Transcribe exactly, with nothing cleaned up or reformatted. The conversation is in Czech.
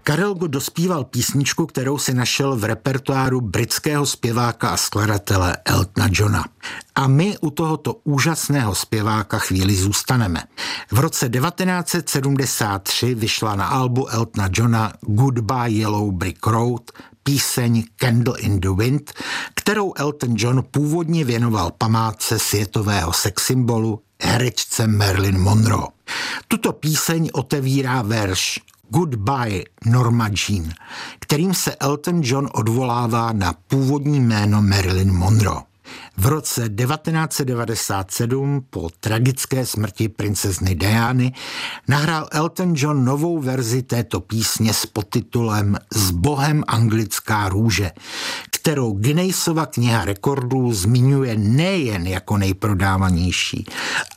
Karel Gott dospíval písničku, kterou si našel v repertoáru britského zpěváka a skladatele Eltona Johna. A my u tohoto úžasného zpěváka chvíli zůstaneme. V roce devatenáct set sedmdesát tři vyšla na albu Eltona Johna Goodbye Yellow Brick Road píseň Candle in the Wind, kterou Elton John původně věnoval památce světového sexsymbolu herečce Marilyn Monroe. Tuto píseň otevírá verš Goodbye Norma Jean, kterým se Elton John odvolává na původní jméno Marilyn Monroe. V roce devatenáct set devadesát sedm po tragické smrti princezny Diany nahrál Elton John novou verzi této písně s podtitulem S Bohem anglická růže, kterou Guinnessova kniha rekordů zmiňuje nejen jako nejprodávanější,